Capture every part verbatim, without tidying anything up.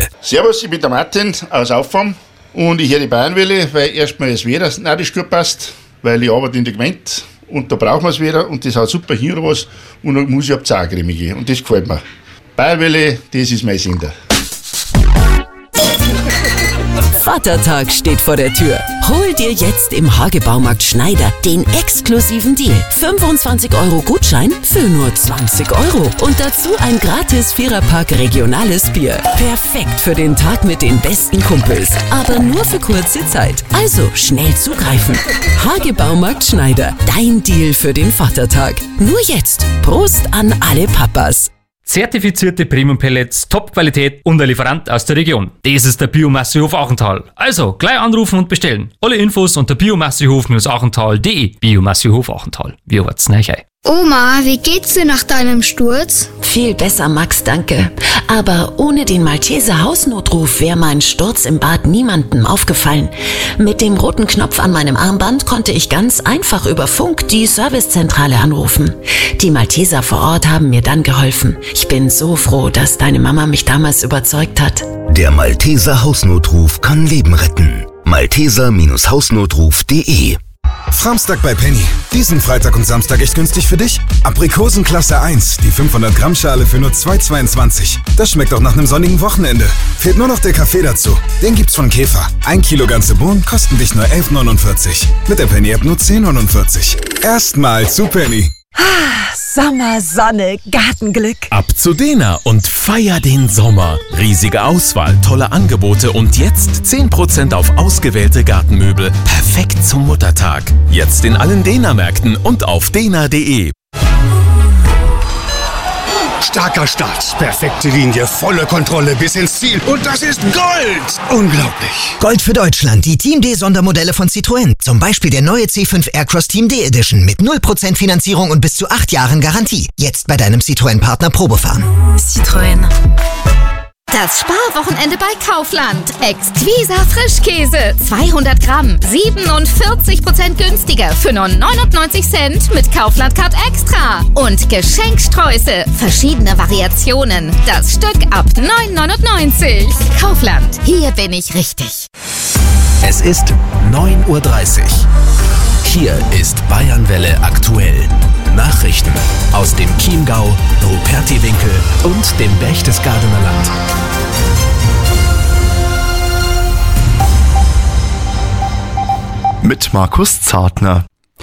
Servus, ich bin der Martin aus Auffam und ich höre die Bayernwelle, weil erstmal das Wetter narrisch gut passt, weil ich arbeite in der Gemeinde und da brauchen wir es wieder und das hat super hin oder was und dann muss ich ab Zagremi gehen und das gefällt mir. Bayernwelle, das ist mein Sender. Vatertag steht vor der Tür. Hol dir jetzt im Hagebaumarkt Schneider den exklusiven Deal. fünfundzwanzig Euro Gutschein für nur zwanzig Euro. Und dazu ein gratis Viererpack regionales Bier. Perfekt für den Tag mit den besten Kumpels. Aber nur für kurze Zeit. Also schnell zugreifen. Hagebaumarkt Schneider. Dein Deal für den Vatertag. Nur jetzt. Prost an alle Papas. Zertifizierte Premium-Pellets, Top-Qualität und ein Lieferant aus der Region. Das ist der Biomassehof Achental. Also, gleich anrufen und bestellen. Alle Infos unter biomassehof achental punkt de. Biomassehof Achental. Wir wart's neu ein. Oma, wie geht's dir nach deinem Sturz? Viel besser, Max, danke. Aber ohne den Malteser Hausnotruf wäre mein Sturz im Bad niemandem aufgefallen. Mit dem roten Knopf an meinem Armband konnte ich ganz einfach über Funk die Servicezentrale anrufen. Die Malteser vor Ort haben mir dann geholfen. Ich bin so froh, dass deine Mama mich damals überzeugt hat. Der Malteser Hausnotruf kann Leben retten. malteser Hausnotruf punkt de. Framstag bei Penny. Diesen Freitag und Samstag echt günstig für dich? Aprikosen Klasse eins, die fünfhundert Gramm Schale für nur zwei Euro zweiundzwanzig. Das schmeckt doch nach einem sonnigen Wochenende. Fehlt nur noch der Kaffee dazu. Den gibt's von Käfer. Ein Kilo ganze Bohnen kosten dich nur elf Euro neunundvierzig. Mit der Penny-App nur zehn Euro neunundvierzig. Erstmal zu Penny. Ah, Sommer, Sonne, Gartenglück. Ab zu Dena und feier den Sommer. Riesige Auswahl, tolle Angebote und jetzt zehn Prozent auf ausgewählte Gartenmöbel. Perfekt zum Muttertag. Jetzt in allen Dena-Märkten und auf dena punkt de. Starker Start, perfekte Linie, volle Kontrolle bis ins Ziel und das ist Gold! Unglaublich! Gold für Deutschland, die Team D Sondermodelle von Citroën. Zum Beispiel der neue C fünf Aircross Team D Edition mit null Prozent Finanzierung und bis zu acht Jahren Garantie. Jetzt bei deinem Citroën-Partner Probefahren. Citroën. Das Sparwochenende bei Kaufland. Exquisa Frischkäse. zweihundert Gramm. siebenundvierzig Prozent günstiger für nur neunundneunzig Cent mit Kaufland Card Extra. Und Geschenksträuße. Verschiedene Variationen. Das Stück ab neun neunundneunzig. Kaufland. Hier bin ich richtig. Es ist neun Uhr dreißig. Hier ist Bayernwelle aktuell. Nachrichten aus dem Chiemgau, Rupertiwinkel und dem Berchtesgadener Land. Mit Markus Zartner.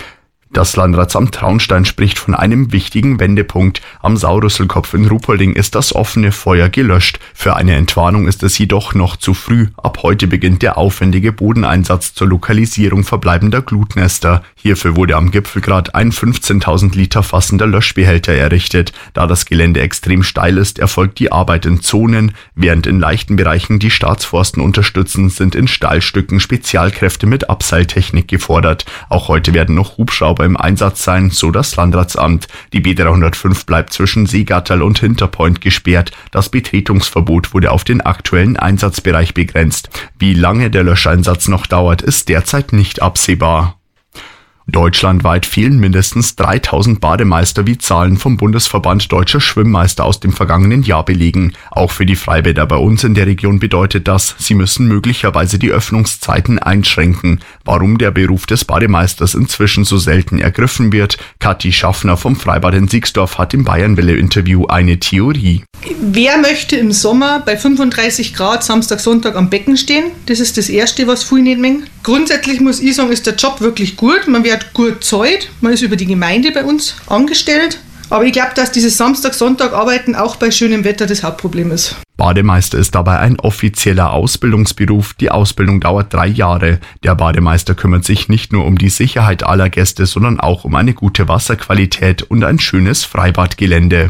Das Landratsamt Traunstein spricht von einem wichtigen Wendepunkt. Am Saurüsselkopf in Ruhpolding ist das offene Feuer gelöscht. Für eine Entwarnung ist es jedoch noch zu früh. Ab heute beginnt der aufwendige Bodeneinsatz zur Lokalisierung verbleibender Glutnester. Hierfür wurde am Gipfelgrat ein fünfzehntausend Liter fassender Löschbehälter errichtet. Da das Gelände extrem steil ist, erfolgt die Arbeit in Zonen. Während in leichten Bereichen die Staatsforsten unterstützen, sind in Steilstücken Spezialkräfte mit Abseiltechnik gefordert. Auch heute werden noch Hubschrauber im Einsatz sein, so das Landratsamt. Die B dreihundertfünf bleibt zwischen Seegatterl und Hinterpoint gesperrt. Das Betretungsverbot wurde auf den aktuellen Einsatzbereich begrenzt. Wie lange der Löscheinsatz noch dauert, ist derzeit nicht absehbar. Deutschlandweit fehlen mindestens dreitausend Bademeister, wie Zahlen vom Bundesverband Deutscher Schwimmmeister aus dem vergangenen Jahr belegen. Auch für die Freibäder bei uns in der Region bedeutet das, sie müssen möglicherweise die Öffnungszeiten einschränken. Warum der Beruf des Bademeisters inzwischen so selten ergriffen wird? Kathi Schaffner vom Freibad in Siegsdorf hat im Bayernwelle-Interview eine Theorie. Wer möchte im Sommer bei fünfunddreißig Grad Samstag, Sonntag am Becken stehen? Das ist das Erste, was viele nicht mengen. Grundsätzlich muss ich sagen, ist der Job wirklich gut. Man wird gut bezahlt. Man ist über die Gemeinde bei uns angestellt. Aber ich glaube, dass dieses Samstag-Sonntag-Arbeiten auch bei schönem Wetter das Hauptproblem ist. Bademeister ist dabei ein offizieller Ausbildungsberuf. Die Ausbildung dauert drei Jahre. Der Bademeister kümmert sich nicht nur um die Sicherheit aller Gäste, sondern auch um eine gute Wasserqualität und ein schönes Freibadgelände.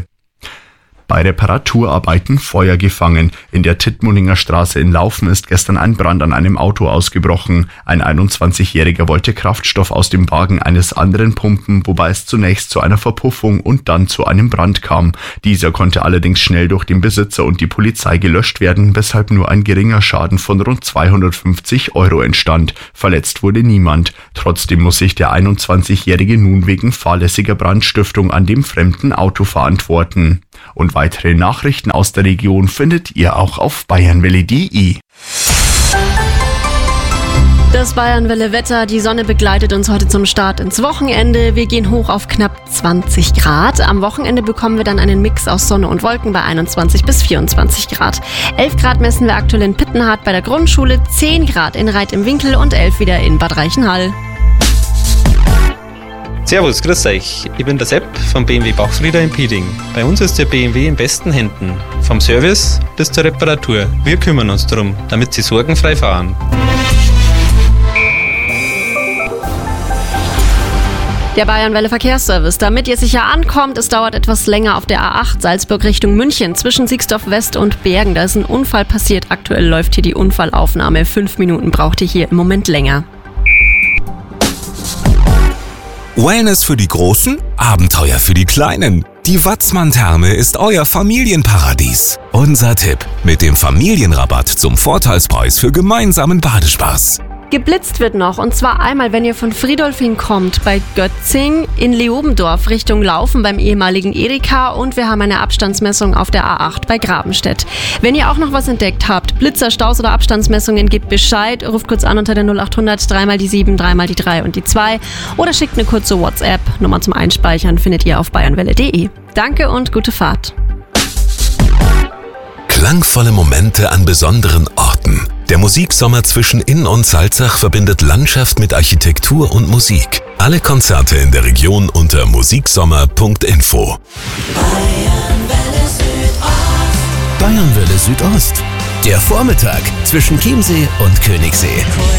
Bei Reparaturarbeiten Feuer gefangen. In der Tittmoninger Straße in Laufen ist gestern ein Brand an einem Auto ausgebrochen. Ein einundzwanzigjähriger wollte Kraftstoff aus dem Wagen eines anderen pumpen, wobei es zunächst zu einer Verpuffung und dann zu einem Brand kam. Dieser konnte allerdings schnell durch den Besitzer und die Polizei gelöscht werden, weshalb nur ein geringer Schaden von rund zweihundertfünfzig Euro entstand. Verletzt wurde niemand. Trotzdem muss sich der einundzwanzigjährige nun wegen fahrlässiger Brandstiftung an dem fremden Auto verantworten. Und weitere Nachrichten aus der Region findet ihr auch auf bayernwelle punkt de. Das Bayernwelle-Wetter, die Sonne begleitet uns heute zum Start ins Wochenende. Wir gehen hoch auf knapp zwanzig Grad. Am Wochenende bekommen wir dann einen Mix aus Sonne und Wolken bei einundzwanzig bis vierundzwanzig Grad. elf Grad messen wir aktuell in Pittenhardt bei der Grundschule, zehn Grad in Reit im Winkel und elf wieder in Bad Reichenhall. Servus, grüß euch. Ich bin der Sepp vom B M W Bachfrieder in Pieding. Bei uns ist der B M W in besten Händen. Vom Service bis zur Reparatur. Wir kümmern uns darum, damit Sie sorgenfrei fahren. Der Bayernwelle Verkehrsservice. Damit ihr sicher ankommt, es dauert etwas länger auf der A acht Salzburg Richtung München zwischen Siegsdorf West und Bergen. Da ist ein Unfall passiert. Aktuell läuft hier die Unfallaufnahme. Fünf Minuten braucht ihr hier im Moment länger. Wellness für die Großen, Abenteuer für die Kleinen. Die Watzmann-Therme ist euer Familienparadies. Unser Tipp: mit dem Familienrabatt zum Vorteilspreis für gemeinsamen Badespaß. Geblitzt wird noch, und zwar einmal, wenn ihr von Friedolfing kommt, bei Götzing, in Leobendorf Richtung Laufen beim ehemaligen Edeka, und wir haben eine Abstandsmessung auf der A acht bei Grabenstedt. Wenn ihr auch noch was entdeckt habt, Blitzer, Staus oder Abstandsmessungen, gebt Bescheid, ruft kurz an unter der null achthundert, dreimal die sieben, dreimal die drei und die zwei oder schickt eine kurze WhatsApp. Nummer zum Einspeichern findet ihr auf bayernwelle punkt de. Danke und gute Fahrt. Klangvolle Momente an besonderen Orten. Der Musiksommer zwischen Inn und Salzach verbindet Landschaft mit Architektur und Musik. Alle Konzerte in der Region unter musiksommer punkt info. Bayernwelle Südost. Der Vormittag zwischen Chiemsee und Königssee.